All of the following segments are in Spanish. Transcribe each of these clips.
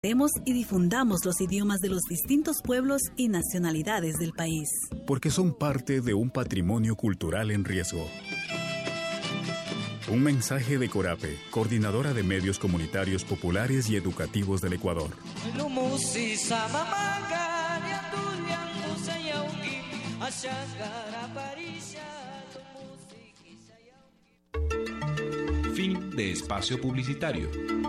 Y difundamos los idiomas de los distintos pueblos y nacionalidades del país. Porque son parte de un patrimonio cultural en riesgo. Un mensaje de Corape, Coordinadora de Medios Comunitarios Populares y Educativos del Ecuador. Fin de espacio publicitario.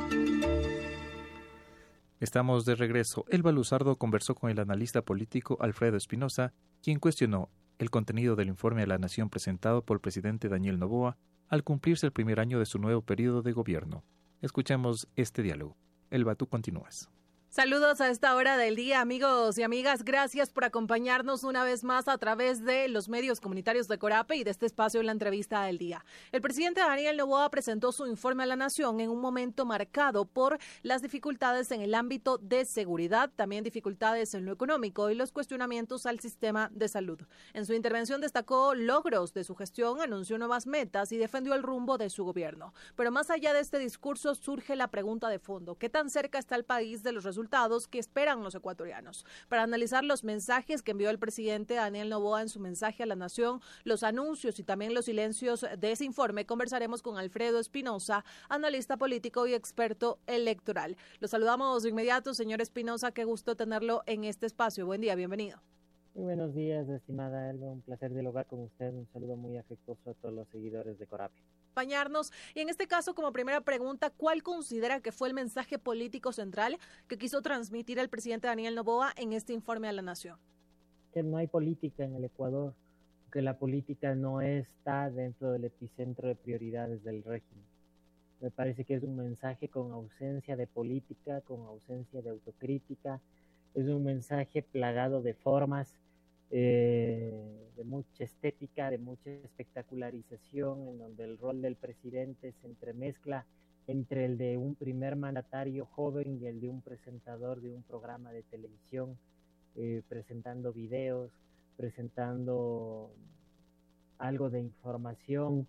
Estamos de regreso. Elba Luzardo conversó con el analista político Alfredo Espinosa, quien cuestionó el contenido del informe a la Nación presentado por el presidente Daniel Noboa al cumplirse el primer año de su nuevo periodo de gobierno. Escuchemos este diálogo. Elba, tú continúas. Saludos a esta hora del día, amigos y amigas. Gracias por acompañarnos una vez más a través de los medios comunitarios de Corape y de este espacio en la entrevista del día. El presidente Daniel Noboa presentó su informe a la Nación en un momento marcado por las dificultades en el ámbito de seguridad, también dificultades en lo económico y los cuestionamientos al sistema de salud. En su intervención destacó logros de su gestión, anunció nuevas metas y defendió el rumbo de su gobierno. Pero más allá de este discurso surge la pregunta de fondo: ¿qué tan cerca está el país de los resultados que esperan los ecuatorianos? Para analizar los mensajes que envió el presidente Daniel Noboa en su mensaje a la Nación, los anuncios y también los silencios de ese informe, conversaremos con Alfredo Espinosa, analista político y experto electoral. Lo saludamos de inmediato, señor Espinosa, qué gusto tenerlo en este espacio. Buen día, bienvenido. Muy buenos días, estimada Elba, un placer dialogar con usted, un saludo muy afectuoso a todos los seguidores de Corape. Acompañarnos. Y en este caso, como primera pregunta, ¿cuál considera que fue el mensaje político central que quiso transmitir el presidente Daniel Noboa en este informe a la Nación? Que no hay política en el Ecuador, que la política no está dentro del epicentro de prioridades del régimen. Me parece que es un mensaje con ausencia de política, con ausencia de autocrítica, es un mensaje plagado de formas, de mucha estética, de mucha espectacularización, en donde el rol del presidente se entremezcla entre el de un primer mandatario joven y el de un presentador de un programa de televisión, presentando videos, presentando algo de información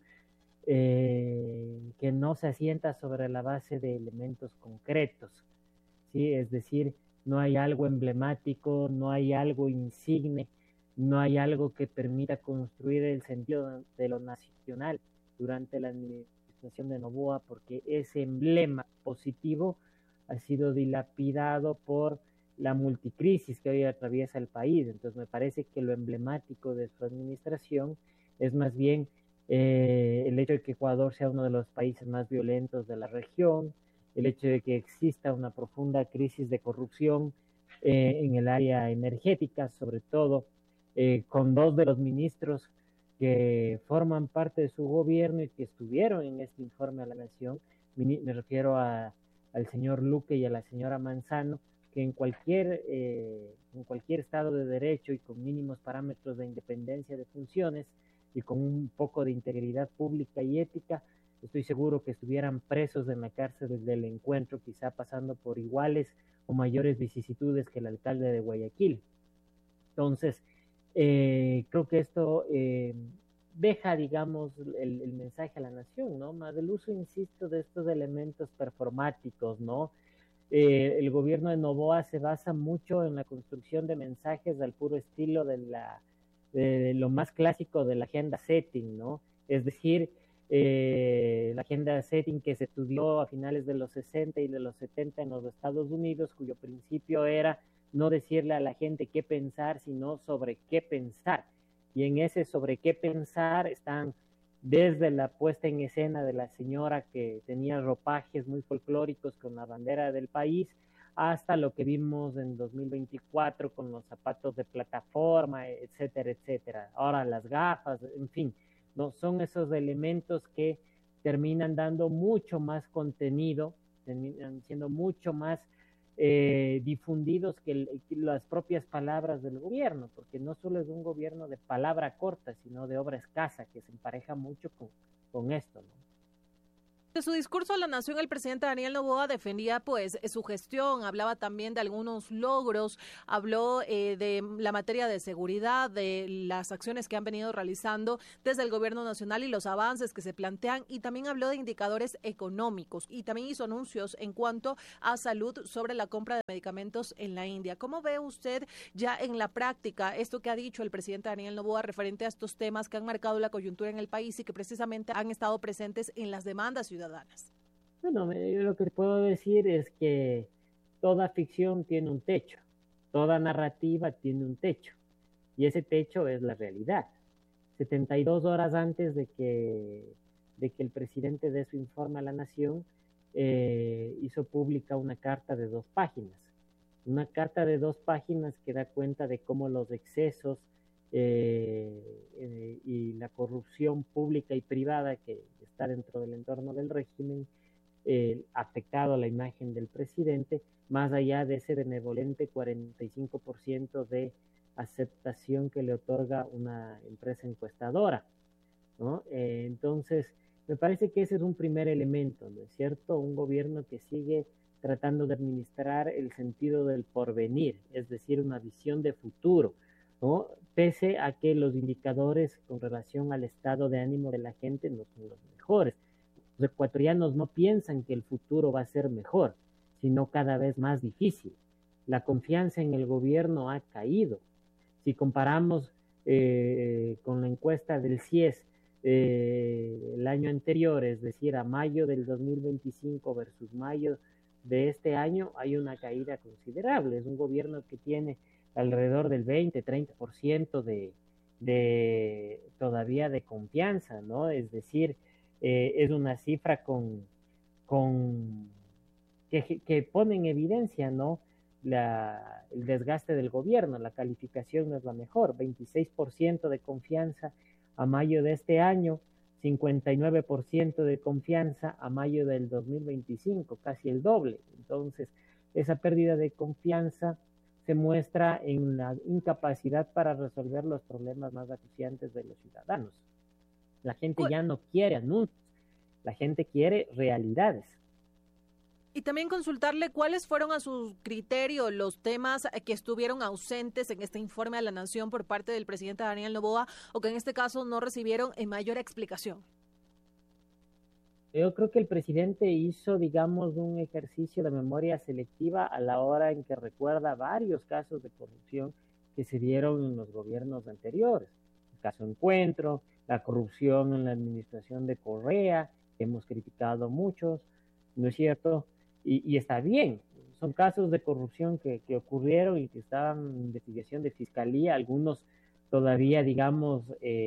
que no se asienta sobre la base de elementos concretos, ¿sí? Es decir, no hay algo emblemático, no hay algo insigne, no hay algo que permita construir el sentido de lo nacional durante la administración de Noboa, porque ese emblema positivo ha sido dilapidado por la multicrisis que hoy atraviesa el país. Entonces me parece que lo emblemático de su administración es más bien el hecho de que Ecuador sea uno de los países más violentos de la región, el hecho de que exista una profunda crisis de corrupción en el área energética, sobre todo, con dos de los ministros que forman parte de su gobierno y que estuvieron en este informe a la Nación. Me refiero al señor Luque y a la señora Manzano, que en cualquier Estado de Derecho y con mínimos parámetros de independencia de funciones y con un poco de integridad pública y ética, estoy seguro que estuvieran presos en la cárcel desde el encuentro, quizá pasando por iguales o mayores vicisitudes que el alcalde de Guayaquil. Entonces, creo que esto deja, digamos, el mensaje a la nación, ¿no? Más del uso, insisto, de estos elementos performáticos, ¿no? El gobierno de Noboa se basa mucho en la construcción de mensajes al puro estilo de lo más clásico de la agenda setting, ¿no? Es decir, la agenda setting que se estudió a finales de los 60 y de los 70 en los Estados Unidos, cuyo principio era no decirle a la gente qué pensar, sino sobre qué pensar. Y en ese sobre qué pensar están desde la puesta en escena de la señora que tenía ropajes muy folclóricos con la bandera del país, hasta lo que vimos en 2024 con los zapatos de plataforma, etcétera, etcétera. Ahora las gafas, en fin, no son esos elementos que terminan dando mucho más contenido, terminan siendo mucho más difundidos que las propias palabras del gobierno, porque no solo es un gobierno de palabra corta, sino de obra escasa, que se empareja mucho con esto, ¿no? De su discurso a la nación, el presidente Daniel Noboa defendía pues su gestión, hablaba también de algunos logros, habló de la materia de seguridad, de las acciones que han venido realizando desde el gobierno nacional y los avances que se plantean, y también habló de indicadores económicos y también hizo anuncios en cuanto a salud sobre la compra de medicamentos en la India. ¿Cómo ve usted ya en la práctica esto que ha dicho el presidente Daniel Noboa referente a estos temas que han marcado la coyuntura en el país y que precisamente han estado presentes en las demandas ciudadanas? Bueno, yo lo que puedo decir es que toda ficción tiene un techo, toda narrativa tiene un techo, y ese techo es la realidad. 72 horas antes de que el presidente dé su informe a la nación, hizo pública una carta de 2 páginas. Una carta de 2 páginas que da cuenta de cómo los excesos y la corrupción pública y privada que está dentro del entorno del régimen afectado a la imagen del presidente, más allá de ese benevolente 45% de aceptación que le otorga una empresa encuestadora, ¿no? Entonces, me parece que ese es un primer elemento, ¿no es cierto? Un gobierno que sigue tratando de administrar el sentido del porvenir, es decir, una visión de futuro, ¿no? Pese a que los indicadores con relación al estado de ánimo de la gente no son los mejores. Los ecuatorianos no piensan que el futuro va a ser mejor, sino cada vez más difícil. La confianza en el gobierno ha caído. Si comparamos con la encuesta del CIES el año anterior, es decir, a mayo del 2025 versus mayo de este año, hay una caída considerable. Es un gobierno que tiene alrededor del 20-30% todavía de confianza, ¿no? Es decir, es una cifra que pone en evidencia, ¿no?, el desgaste del gobierno. La calificación no es la mejor. 26% de confianza a mayo de este año, 59% de confianza a mayo del 2025, casi el doble. Entonces, esa pérdida de confianza se muestra en la incapacidad para resolver los problemas más acuciantes de los ciudadanos. La gente ya no quiere anuncios, la gente quiere realidades. Y también consultarle cuáles fueron a su criterio los temas que estuvieron ausentes en este informe a la Nación por parte del presidente Daniel Noboa, o que en este caso no recibieron mayor explicación. Yo creo que el presidente hizo, digamos, un ejercicio de memoria selectiva a la hora en que recuerda varios casos de corrupción que se dieron en los gobiernos anteriores. El caso Encuentro, la corrupción en la administración de Correa, que hemos criticado muchos, ¿no es cierto? Y está bien, son casos de corrupción que ocurrieron y que estaban en investigación de fiscalía, algunos todavía, digamos,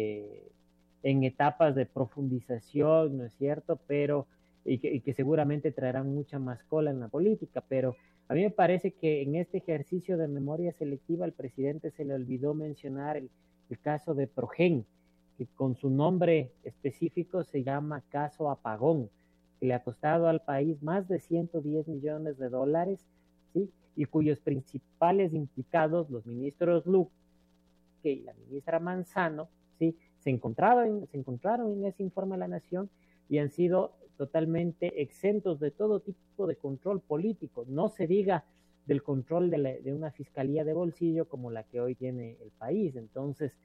en etapas de profundización, ¿no es cierto? Pero, y que seguramente traerán mucha más cola en la política, pero a mí me parece que en este ejercicio de memoria selectiva al presidente se le olvidó mencionar el caso de Progen, que con su nombre específico se llama caso Apagón, que le ha costado al país más de 110 millones de dólares, ¿sí? Y cuyos principales implicados, los ministros Luque y la ministra Manzano, ¿sí?, se encontraron en ese informe a la Nación y han sido totalmente exentos de todo tipo de control político. No se diga del control de una fiscalía de bolsillo como la que hoy tiene el país. Entonces,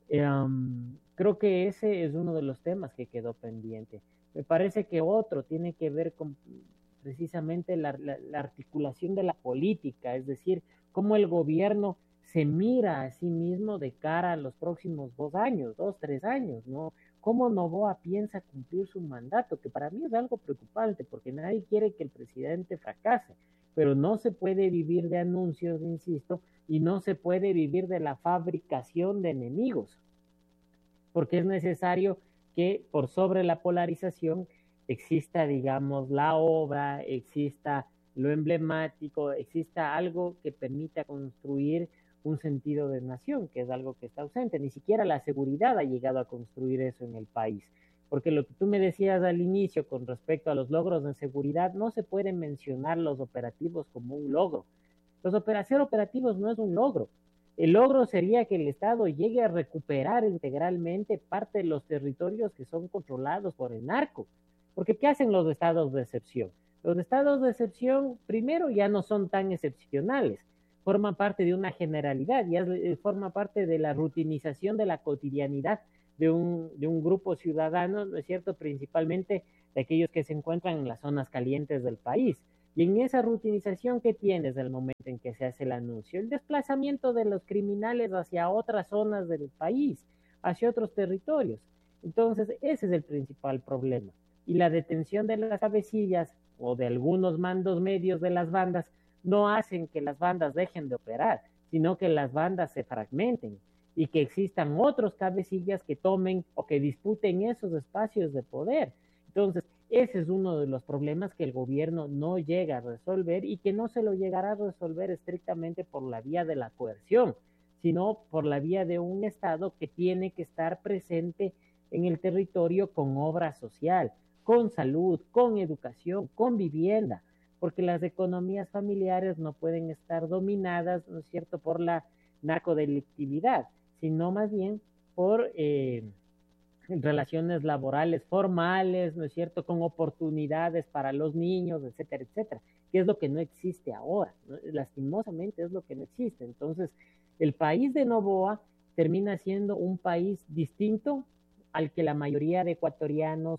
creo que ese es uno de los temas que quedó pendiente. Me parece que otro tiene que ver con precisamente la articulación de la política, es decir, cómo el gobierno se mira a sí mismo de cara a los próximos 2 años, 3 años, ¿no? Cómo Noboa piensa cumplir su mandato, que para mí es algo preocupante, porque nadie quiere que el presidente fracase, pero no se puede vivir de anuncios, insisto, y no se puede vivir de la fabricación de enemigos, porque es necesario que por sobre la polarización exista, digamos, la obra, exista lo emblemático, exista algo que permita construir un sentido de nación, que es algo que está ausente. Ni siquiera la seguridad ha llegado a construir eso en el país, porque lo que tú me decías al inicio con respecto a los logros de seguridad, no se pueden mencionar los operativos como un logro. Ser operativos no es un logro. El logro sería que el Estado llegue a recuperar integralmente parte de los territorios que son controlados por el narco. Porque ¿qué hacen los estados de excepción? Los estados de excepción, primero, ya no son tan excepcionales, forman parte de una generalidad, ya forma parte de la rutinización de la cotidianidad de un grupo ciudadano, ¿no es cierto?, principalmente de aquellos que se encuentran en las zonas calientes del país. Y en esa rutinización, ¿qué tienes del momento en que se hace el anuncio? El desplazamiento de los criminales hacia otras zonas del país, hacia otros territorios. Entonces, ese es el principal problema. Y la detención de las cabecillas o de algunos mandos medios de las bandas no hacen que las bandas dejen de operar, sino que las bandas se fragmenten y que existan otros cabecillas que tomen o que disputen esos espacios de poder. Entonces, ese es uno de los problemas que el gobierno no llega a resolver y que no se lo llegará a resolver estrictamente por la vía de la coerción, sino por la vía de un Estado que tiene que estar presente en el territorio con obra social, con salud, con educación, con vivienda, porque las economías familiares no pueden estar dominadas, ¿no es cierto?, por la narcodelictividad, sino más bien por relaciones laborales formales, ¿no es cierto?, con oportunidades para los niños, etcétera, etcétera, que es lo que no existe ahora, ¿no? Lastimosamente es lo que no existe. Entonces, el país de Noboa termina siendo un país distinto al que la mayoría de ecuatorianos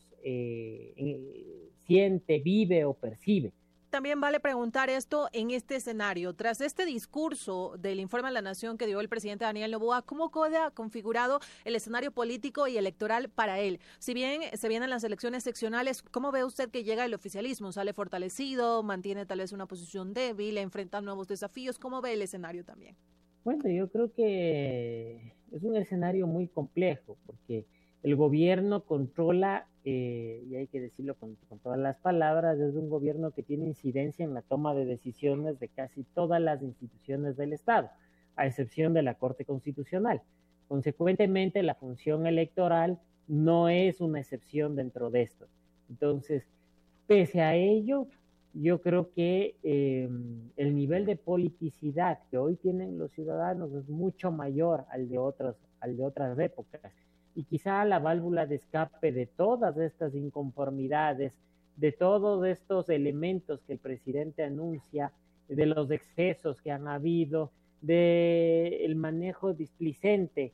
siente, vive o percibe. También vale preguntar esto en este escenario. Tras este discurso del informe a la Nación que dio el presidente Daniel Noboa, ¿cómo queda configurado el escenario político y electoral para él? Si bien se vienen las elecciones seccionales, ¿cómo ve usted que llega el oficialismo? ¿Sale fortalecido? ¿Mantiene tal vez una posición débil? ¿Enfrenta nuevos desafíos? ¿Cómo ve el escenario también? Bueno, yo creo que es un escenario muy complejo porque el gobierno controla, y hay que decirlo con todas las palabras, es un gobierno que tiene incidencia en la toma de decisiones de casi todas las instituciones del Estado, a excepción de la Corte Constitucional. Consecuentemente, la función electoral no es una excepción dentro de esto. Entonces, pese a ello, yo creo que el nivel de politicidad que hoy tienen los ciudadanos es mucho mayor al de otras épocas. Y quizá la válvula de escape de todas estas inconformidades, de todos estos elementos que el presidente anuncia, de los excesos que han habido, del manejo displicente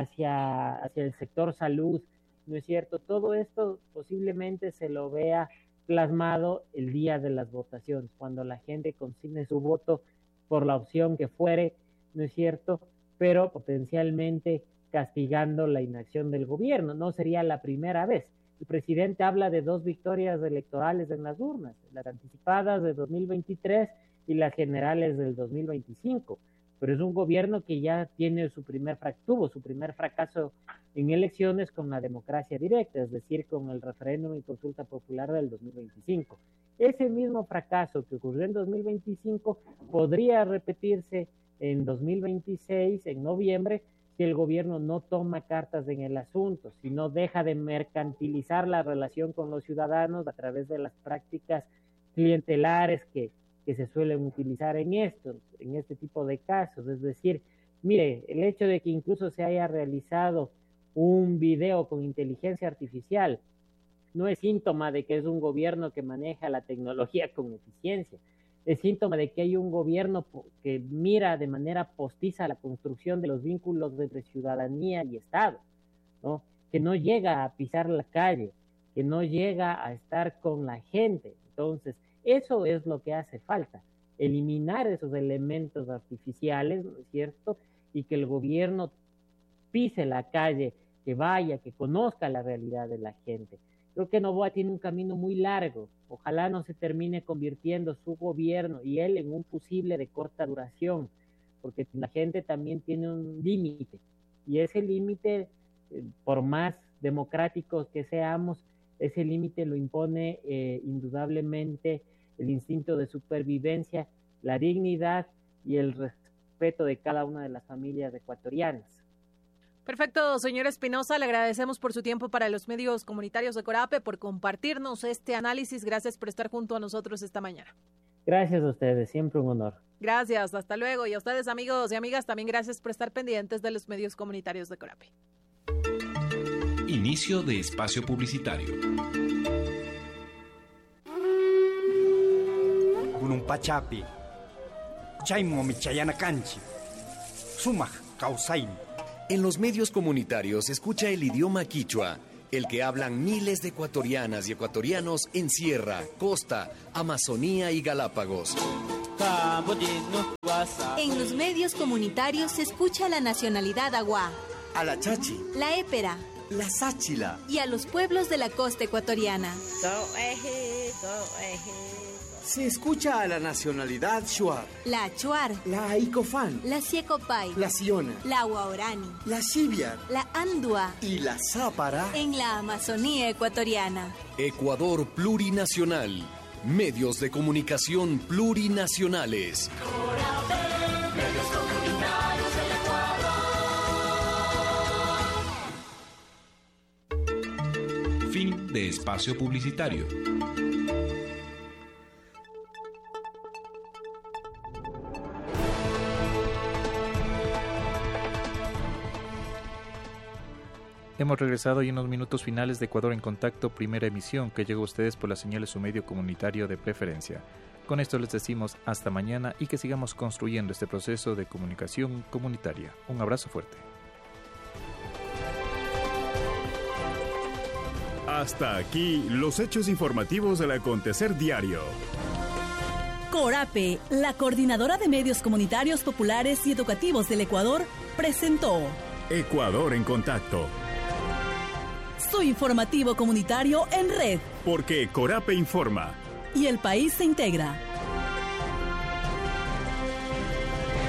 hacia el sector salud, ¿no es cierto? Todo esto posiblemente se lo vea plasmado el día de las votaciones, cuando la gente consigne su voto por la opción que fuere, ¿no es cierto? Pero potencialmente castigando la inacción del gobierno. No sería la primera vez. El presidente habla de 2 victorias electorales en las urnas, las anticipadas de 2023 y las generales del 2025, pero es un gobierno que ya tiene tuvo su primer fracaso en elecciones con la democracia directa, es decir, con el referéndum y consulta popular del 2025. Ese mismo fracaso que ocurrió en 2025 podría repetirse en 2026, en noviembre, si el gobierno no toma cartas en el asunto, si no deja de mercantilizar la relación con los ciudadanos a través de las prácticas clientelares que se suelen utilizar en este tipo de casos. Es decir, mire, el hecho de que incluso se haya realizado un video con inteligencia artificial no es síntoma de que es un gobierno que maneja la tecnología con eficiencia. Es síntoma de que hay un gobierno que mira de manera postiza la construcción de los vínculos entre ciudadanía y Estado, ¿no? Que no llega a pisar la calle, que no llega a estar con la gente. Entonces, eso es lo que hace falta, eliminar esos elementos artificiales, ¿no es cierto? Y que el gobierno pise la calle, que vaya, que conozca la realidad de la gente. Creo que Noboa tiene un camino muy largo. Ojalá no se termine convirtiendo su gobierno y él en un fusible de corta duración, porque la gente también tiene un límite. Y ese límite, por más democráticos que seamos, ese límite lo impone indudablemente el instinto de supervivencia, la dignidad y el respeto de cada una de las familias ecuatorianas. Perfecto, señor Espinosa, le agradecemos por su tiempo para los medios comunitarios de Corape, por compartirnos este análisis. Gracias por estar junto a nosotros esta mañana. Gracias a ustedes, siempre un honor. Gracias, hasta luego. Y a ustedes, amigos y amigas, también gracias por estar pendientes de los medios comunitarios de Corape. Inicio de espacio publicitario. kunun pachapi. Chaymomi chayana kanchi. Sumaq kawsaymi. En los medios comunitarios se escucha el idioma quichua, el que hablan miles de ecuatorianas y ecuatorianos en Sierra, Costa, Amazonía y Galápagos. En los medios comunitarios se escucha la nacionalidad agua, a la chachi, la épera, la sáchila y a los pueblos de la costa ecuatoriana. Se escucha a la nacionalidad shuar, la achuar, la aicofán, la siecopay, la siona, la guaorani, la xiviar, la andua y la zápara en la Amazonía ecuatoriana. Ecuador plurinacional. Medios de comunicación plurinacionales. Medios comunitarios del Ecuador. Fin de espacio publicitario. Hemos regresado y en unos minutos finales de Ecuador en Contacto, primera emisión, que llega a ustedes por las señales de su medio comunitario de preferencia. Con esto les decimos hasta mañana y que sigamos construyendo este proceso de comunicación comunitaria. Un abrazo fuerte. Hasta aquí los hechos informativos del acontecer diario. Corape, la coordinadora de medios comunitarios populares y educativos del Ecuador, presentó Ecuador en Contacto. Su informativo comunitario en red. Porque Corape informa. Y el país se integra.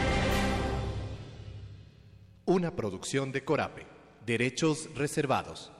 Una producción de Corape. Derechos reservados.